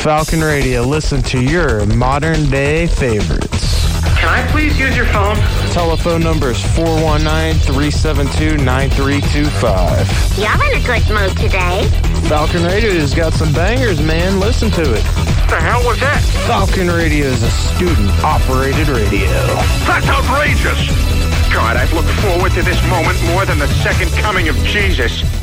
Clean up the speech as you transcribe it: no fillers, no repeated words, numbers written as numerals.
Falcon Radio. Listen to your modern day favorites. Can I please use your phone? Telephone number is 419-372-9325. You're in a good mood today. Falcon Radio's got some bangers, man. Listen to it. What the hell was that? Falcon Radio is a student-operated radio. That's outrageous! God, I've looked forward to this moment more than the second coming of Jesus.